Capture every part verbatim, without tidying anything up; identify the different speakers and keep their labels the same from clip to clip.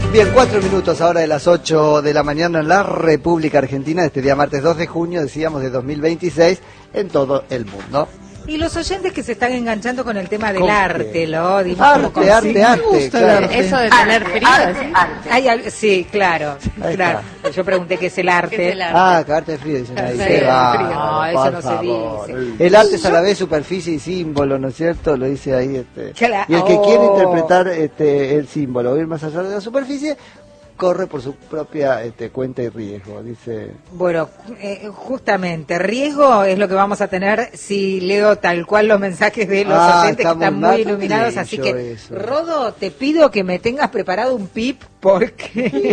Speaker 1: Bien, cuatro minutos ahora de las ocho de la mañana en la República Argentina, este día martes dos de junio, decíamos, de dos mil veintiséis, en todo el mundo.
Speaker 2: Y los oyentes que se están enganchando con el tema del
Speaker 1: ¿Con
Speaker 2: arte,
Speaker 1: qué?
Speaker 2: lo dimos
Speaker 1: Arte,
Speaker 2: como
Speaker 1: arte,
Speaker 2: consigna.
Speaker 1: arte,
Speaker 2: Me gusta
Speaker 1: claro.
Speaker 2: el arte.
Speaker 3: Eso de tener frío, ¿sí?
Speaker 2: Hay al- sí, claro,
Speaker 1: Ahí
Speaker 2: claro.
Speaker 1: está.
Speaker 2: Yo pregunté qué es el arte.
Speaker 3: ¿Qué es el arte?
Speaker 1: Ah, cagarte de frío, dicen ahí.
Speaker 2: Sí,
Speaker 1: Qué
Speaker 2: frío.
Speaker 1: bárbaro,
Speaker 2: No, eso
Speaker 1: por
Speaker 2: no se
Speaker 1: favor.
Speaker 2: dice.
Speaker 1: El arte es a la vez superficie y símbolo, ¿no es cierto? Lo dice ahí. Este.
Speaker 2: Claro.
Speaker 1: Y el que quiere
Speaker 2: Oh.
Speaker 1: interpretar este, el símbolo o ir más allá de la superficie, corre por su propia este, cuenta y riesgo, dice.
Speaker 2: Bueno, eh, justamente, riesgo es lo que vamos a tener si leo tal cual los mensajes de los
Speaker 1: Ah,
Speaker 2: oyentes que
Speaker 1: estamos
Speaker 2: están
Speaker 1: mal
Speaker 2: muy iluminados,
Speaker 1: yo
Speaker 2: así que,
Speaker 1: eso.
Speaker 2: Rodo, te pido que me tengas preparado un pip porque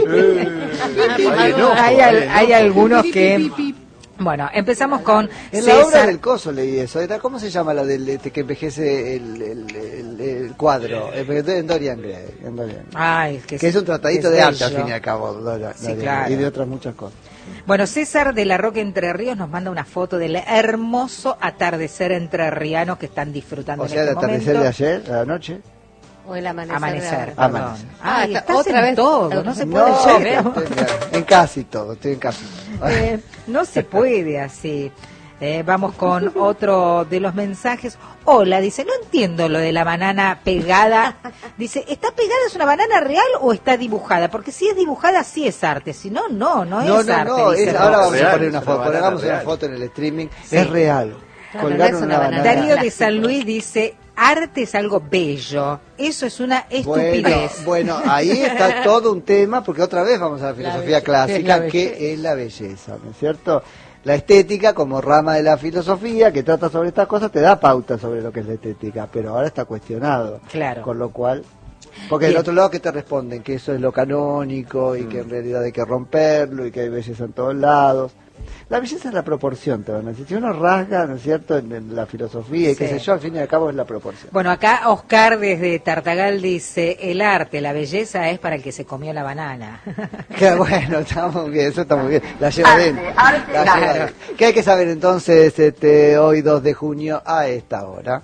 Speaker 1: Ay, no,
Speaker 2: hay, al-
Speaker 1: ay, no.
Speaker 2: hay algunos que... Bueno, empezamos con
Speaker 1: En la obra
Speaker 2: César.
Speaker 1: del coso leí eso. Era, ¿cómo se llama la del este, que envejece el, el, el, el cuadro? En Dorian Gray. En Dorian Gray.
Speaker 2: Ay, que,
Speaker 1: Que es un tratadito
Speaker 2: es
Speaker 1: de arte, al
Speaker 2: bello.
Speaker 1: fin y al cabo. Dorian,
Speaker 2: Sí,
Speaker 1: Dorian,
Speaker 2: claro.
Speaker 1: Y de otras muchas cosas.
Speaker 2: Bueno, César de la Roca Entre Ríos nos manda una foto del hermoso atardecer entrerriano que están disfrutando
Speaker 1: O
Speaker 2: en
Speaker 1: sea, el
Speaker 2: este
Speaker 1: atardecer
Speaker 2: momento.
Speaker 1: de ayer, a la noche.
Speaker 3: O el amanecer.
Speaker 2: Amanecer,
Speaker 3: de ahora.
Speaker 2: perdón.
Speaker 1: Amanecer.
Speaker 2: Ah,
Speaker 3: Ah,
Speaker 2: estás
Speaker 3: otra
Speaker 2: en
Speaker 3: vez.
Speaker 2: todo, no se puede
Speaker 1: No,
Speaker 2: ser.
Speaker 1: estoy en, en casi todo, estoy en casi todo.
Speaker 2: Eh, no se puede así. Eh, vamos con otro de los mensajes. Hola, dice, no entiendo lo de la banana pegada. Dice, ¿está pegada, es una banana real o está dibujada? Porque si es dibujada sí es arte, si no, no, no,
Speaker 1: No,
Speaker 2: es
Speaker 1: no,
Speaker 2: arte.
Speaker 1: no,
Speaker 2: dice
Speaker 1: es- ahora
Speaker 2: Rox.
Speaker 1: vamos a
Speaker 4: Real,
Speaker 1: poner una
Speaker 4: es
Speaker 1: foto,
Speaker 4: una banana
Speaker 1: pongamos una
Speaker 4: real.
Speaker 1: foto en el streaming,
Speaker 2: Sí.
Speaker 1: es real.
Speaker 3: Claro,
Speaker 1: Colgaron
Speaker 3: no es
Speaker 1: una
Speaker 3: una
Speaker 1: banana.
Speaker 3: banana.
Speaker 2: Darío de San Luis dice, arte es algo bello. Eso es una estupidez.
Speaker 1: Bueno, bueno, ahí está todo un tema, porque otra vez vamos a la filosofía
Speaker 3: belleza,
Speaker 1: clásica,
Speaker 2: la
Speaker 1: que es la belleza, ¿no es cierto? La estética, como rama de la filosofía, que trata sobre estas cosas, te da pauta sobre lo que es la estética, pero ahora está cuestionado.
Speaker 2: Claro.
Speaker 1: Con lo cual... Porque del
Speaker 2: Bien.
Speaker 1: otro lado, ¿qué te responden? Que eso es lo canónico y que en realidad hay que romperlo y que hay belleza en todos lados. La belleza es la proporción, te van a decir. Si uno rasga, ¿no es cierto?, en, en la filosofía y qué
Speaker 2: Sí.
Speaker 1: sé yo, al fin y al cabo es la proporción.
Speaker 2: Bueno, acá Oscar desde Tartagal dice, el arte, la belleza es para el que se comió la banana.
Speaker 1: Que bueno, está muy bien, eso está muy bien. La lleva dentro. La lleva
Speaker 2: claro.
Speaker 1: dentro. ¿Qué hay que saber entonces este, hoy dos de junio a esta hora?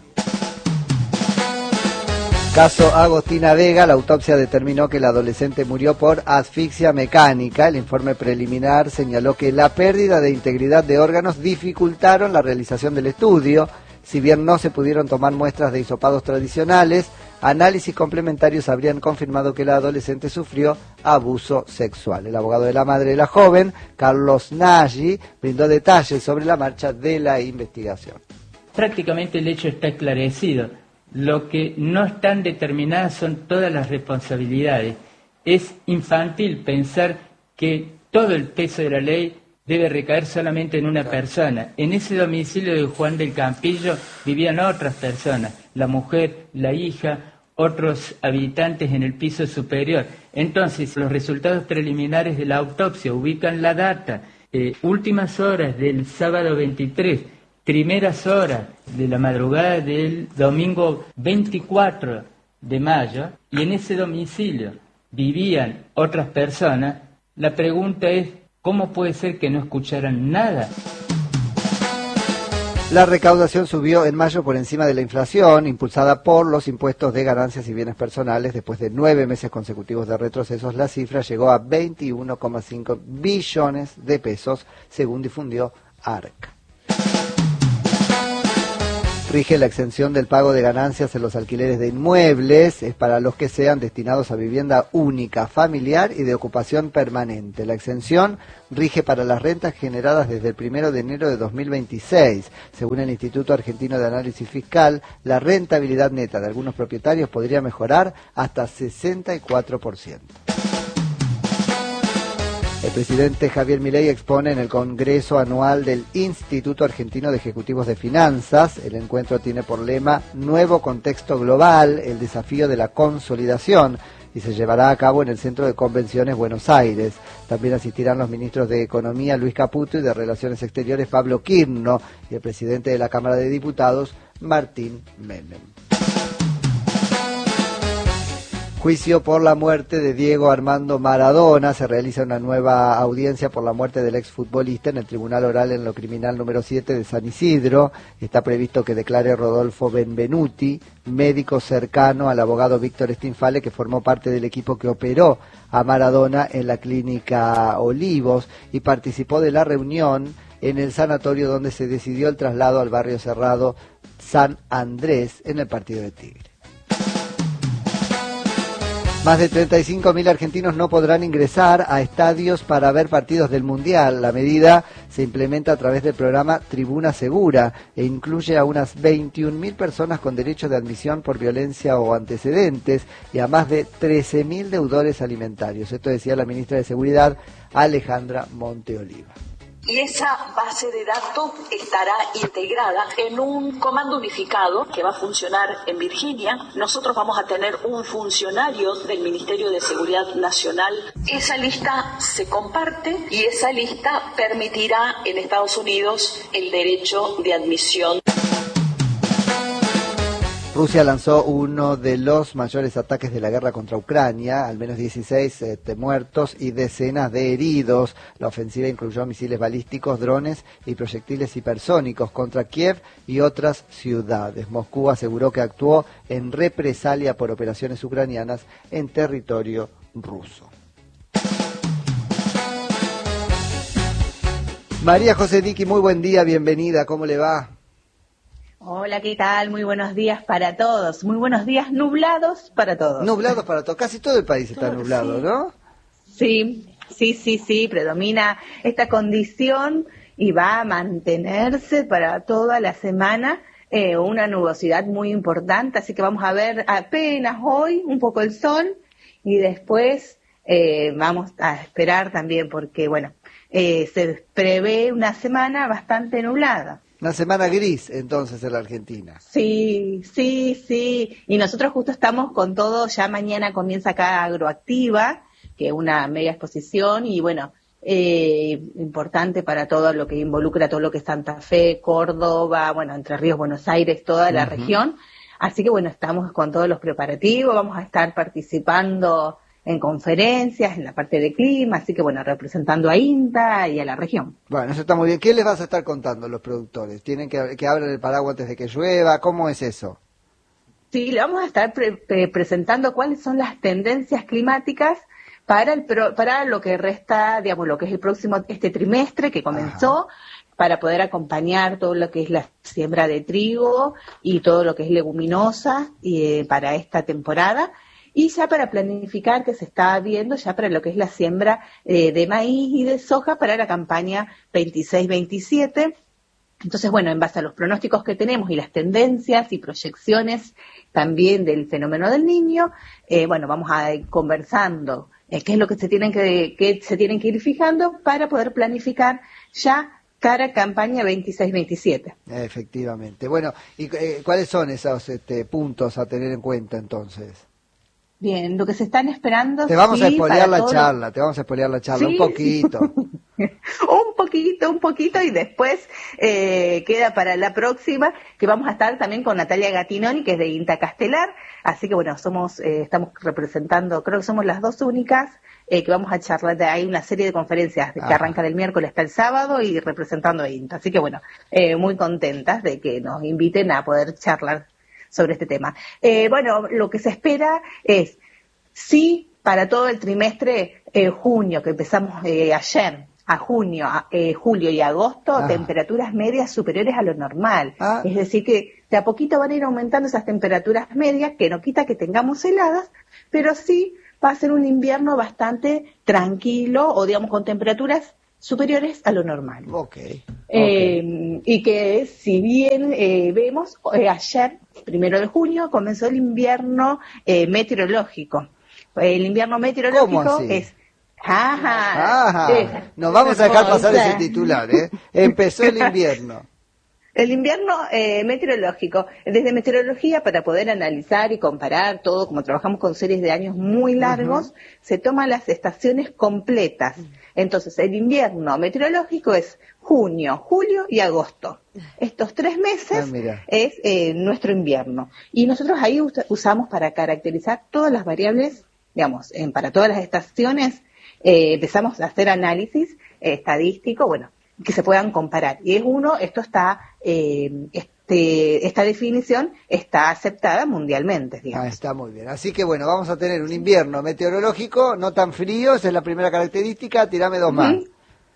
Speaker 1: Caso Agostina Vega, la autopsia determinó que la adolescente murió por asfixia mecánica. El informe preliminar señaló que la pérdida de integridad de órganos dificultaron la realización del estudio. Si bien no se pudieron tomar muestras de hisopados tradicionales, análisis complementarios habrían confirmado que la adolescente sufrió abuso sexual. El abogado de la madre de la joven, Carlos Nagy, brindó detalles sobre la marcha de la investigación.
Speaker 5: Prácticamente el hecho está esclarecido. Lo que no están determinadas son todas las responsabilidades. Es infantil pensar que todo el peso de la ley debe recaer solamente en una persona. En ese domicilio de Juan del Campillo vivían otras personas, la mujer, la hija, otros habitantes en el piso superior. Entonces, los resultados preliminares de la autopsia ubican la data, eh, últimas horas del sábado veintitrés, primeras horas de la madrugada del domingo veinticuatro de mayo, y en ese domicilio vivían otras personas. La pregunta es, ¿cómo puede ser que no escucharan nada?
Speaker 1: La recaudación subió en mayo por encima de la inflación, impulsada por los impuestos de ganancias y bienes personales. Después de nueve meses consecutivos de retrocesos, la cifra llegó a veintiuno coma cinco billones de pesos, según difundió A R C. Rige la exención del pago de ganancias en los alquileres de inmuebles, es para los que sean destinados a vivienda única, familiar y de ocupación permanente. La exención rige para las rentas generadas desde el primero de enero de dos mil veintiséis. Según el Instituto Argentino de Análisis Fiscal, la rentabilidad neta de algunos propietarios podría mejorar hasta sesenta y cuatro por ciento. El presidente Javier Milei expone en el Congreso Anual del Instituto Argentino de Ejecutivos de Finanzas. El encuentro tiene por lema Nuevo Contexto Global, el desafío de la consolidación, y se llevará a cabo en el Centro de Convenciones Buenos Aires. También asistirán los ministros de Economía Luis Caputo y de Relaciones Exteriores Pablo Quirno y el presidente de la Cámara de Diputados Martín Menem. Juicio por la muerte de Diego Armando Maradona. Se realiza una nueva audiencia por la muerte del exfutbolista en el Tribunal Oral en lo Criminal número siete de San Isidro. Está previsto que declare Rodolfo Benvenuti, médico cercano al abogado Víctor Stinfale, que formó parte del equipo que operó a Maradona en la clínica Olivos y participó de la reunión en el sanatorio donde se decidió el traslado al barrio cerrado San Andrés en el partido de Tigre. Más de treinta y cinco mil argentinos no podrán ingresar a estadios para ver partidos del Mundial. La medida se implementa a través del programa Tribuna Segura e incluye a unas veintiún mil personas con derecho de admisión por violencia o antecedentes y a más de trece mil deudores alimentarios. Esto decía la ministra de Seguridad, Alejandra Monteoliva.
Speaker 4: Y esa base de datos estará integrada en un comando unificado que va a funcionar en Virginia. Nosotros vamos a tener un funcionario del Ministerio de Seguridad Nacional. Esa lista se comparte y esa lista permitirá en Estados Unidos el derecho de admisión.
Speaker 1: Rusia lanzó uno de los mayores ataques de la guerra contra Ucrania, al menos dieciséis este, muertos y decenas de heridos. La ofensiva incluyó misiles balísticos, drones y proyectiles hipersónicos contra Kiev y otras ciudades. Moscú aseguró que actuó en represalia por operaciones ucranianas en territorio ruso. María José Diqui, muy buen día, bienvenida, ¿cómo le va?
Speaker 6: Hola, ¿qué tal? Muy buenos días para todos. Muy buenos días nublados para todos.
Speaker 1: Nublados para todos. Casi todo el país está
Speaker 6: todo,
Speaker 1: nublado,
Speaker 6: sí.
Speaker 1: ¿no?
Speaker 6: Sí, sí, sí, sí. Predomina esta condición y va a mantenerse para toda la semana eh, una nubosidad muy importante. Así que vamos a ver apenas hoy un poco el sol y después eh, vamos a esperar también porque, bueno, eh, se prevé una semana bastante nublada.
Speaker 1: Una semana gris, entonces, en la Argentina.
Speaker 6: Sí, sí, sí. Y nosotros justo estamos con todo, ya mañana comienza acá Agroactiva, que es una mega exposición, y bueno, eh, importante para todo lo que involucra todo lo que es Santa Fe, Córdoba, bueno, Entre Ríos, Buenos Aires, toda la uh-huh. región. Así que bueno, estamos con todos los preparativos, vamos a estar participando en conferencias, en la parte de clima, así que bueno, representando a INTA y a la región.
Speaker 1: Bueno, eso está muy bien. ¿Qué les vas a estar contando los productores? ¿Tienen que, que abran el paraguas antes de que llueva? ¿Cómo es eso?
Speaker 6: Sí, le vamos a estar pre pre presentando cuáles son las tendencias climáticas para el pro para lo que resta, digamos, lo que es el próximo, este trimestre que comenzó, Ajá. para poder acompañar todo lo que es la siembra de trigo y todo lo que es leguminosa y, eh, para esta temporada. Y ya para planificar, que se está viendo ya para lo que es la siembra eh, de maíz y de soja para la campaña veintiséis veintisiete. Entonces, bueno, en base a los pronósticos que tenemos y las tendencias y proyecciones también del fenómeno del Niño, eh, bueno, vamos a ir conversando eh, qué es lo que se tienen que, que se tienen que ir fijando para poder planificar ya cara a campaña veintiséis veintisiete.
Speaker 1: Efectivamente. Bueno, ¿y eh, cuáles son esos este, puntos a tener en cuenta entonces?
Speaker 6: Bien, lo que se están esperando...
Speaker 1: Te vamos
Speaker 6: sí,
Speaker 1: a espolear la
Speaker 6: todo...
Speaker 1: charla, te vamos a espolear la charla, sí, un poquito.
Speaker 6: Sí. un poquito, un poquito, y después eh, queda para la próxima, que vamos a estar también con Natalia Gattinoni, que es de INTA Castelar, así que bueno, somos eh, estamos representando, creo que somos las dos únicas eh, que vamos a charlar, de ahí una serie de conferencias que Ajá. arranca del miércoles hasta el sábado y representando a INTA, así que bueno, eh, muy contentas de que nos inviten a poder charlar sobre este tema. Eh, bueno, lo que se espera es, sí, para todo el trimestre, eh, junio, que empezamos eh, ayer, a junio, a, eh, julio y agosto, ah. temperaturas medias superiores a lo normal. Ah. Es decir, que de a poquito van a ir aumentando esas temperaturas medias, que no quita que tengamos heladas, pero sí va a ser un invierno bastante tranquilo, o digamos con temperaturas superiores a lo normal.
Speaker 1: Okay.
Speaker 6: Eh,
Speaker 1: okay.
Speaker 6: Y que si bien eh, vemos, eh, ayer, primero de junio, comenzó el invierno eh, meteorológico. El invierno meteorológico es...
Speaker 1: Ajá, Ajá. Es, Nos vamos a dejar pasar ese titular, ¿eh? Empezó el invierno.
Speaker 6: El invierno eh, meteorológico, desde meteorología, para poder analizar y comparar todo, como trabajamos con series de años muy largos, uh-huh. se toman las estaciones completas. Entonces, el invierno meteorológico es junio, julio y agosto. Estos tres meses ah, es eh, nuestro invierno. Y nosotros ahí us- usamos para caracterizar todas las variables, digamos, en, para todas las estaciones, eh, empezamos a hacer análisis eh, estadístico, bueno, que se puedan comparar. Y es uno, esto está, eh, este, esta definición está aceptada mundialmente, digamos.
Speaker 1: Ah, está muy bien. Así que bueno, vamos a tener un invierno meteorológico, no tan frío, esa es la primera característica, tirame dos más.
Speaker 6: Uh-huh.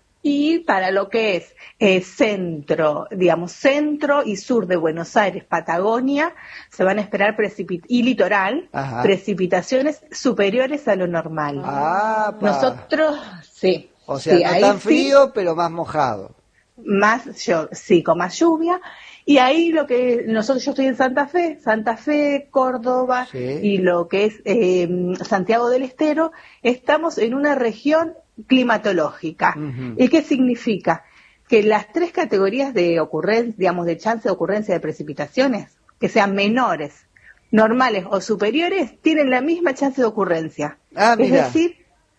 Speaker 6: Y para lo que es eh, centro, digamos, centro y sur de Buenos Aires, Patagonia, se van a esperar precipit- y litoral, Ajá. precipitaciones superiores a lo normal.
Speaker 1: Ah, pa.
Speaker 6: Nosotros, sí.
Speaker 1: O sea,
Speaker 6: sí,
Speaker 1: no tan frío, sí, pero más mojado.
Speaker 6: Más, yo, sí, con más lluvia. Y ahí lo que nosotros, yo estoy en Santa Fe, Santa Fe, Córdoba, sí. y lo que es eh, Santiago del Estero, estamos en una región climatológica. Uh-huh. ¿Y qué significa? Que las tres categorías de ocurrencia, digamos, de chance de ocurrencia de precipitaciones, que sean menores, normales o superiores, tienen la misma chance de ocurrencia.
Speaker 1: Ah,
Speaker 6: es decir,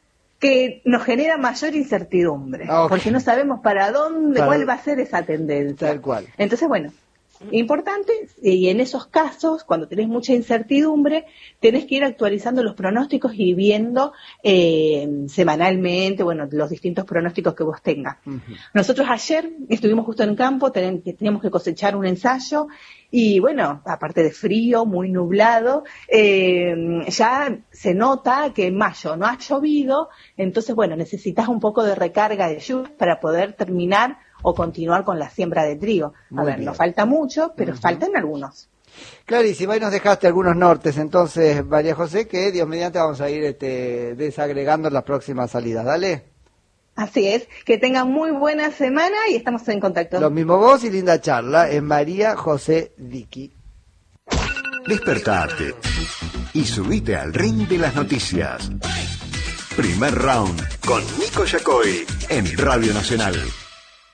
Speaker 6: que nos genera mayor incertidumbre, okay. porque no sabemos para dónde, para... cuál va a ser esa tendencia.
Speaker 1: Tal cual.
Speaker 6: Entonces, bueno, importante, y en esos casos, cuando tenés mucha incertidumbre, tenés que ir actualizando los pronósticos y viendo eh, semanalmente, bueno, los distintos pronósticos que vos tengas. Uh-huh. Nosotros ayer estuvimos justo en campo, ten, teníamos que cosechar un ensayo, y bueno, aparte de frío, muy nublado, eh, ya se nota que en mayo no ha llovido, entonces bueno, necesitas un poco de recarga de lluvia para poder terminar o continuar con la siembra de trigo. Muy a ver, bien. Nos falta mucho, pero uh-huh. faltan algunos.
Speaker 1: Clarísimo, ahí nos dejaste algunos nortes, entonces, María José, que Dios mediante vamos a ir este, desagregando las próximas salidas. Dale.
Speaker 6: Así es, que tengan muy buena semana y estamos en contacto.
Speaker 1: Lo mismo vos y linda charla, es María José Diqui.
Speaker 7: Despertate y subite al ring de las noticias. Primer round con Nico Yacoy en Radio Nacional.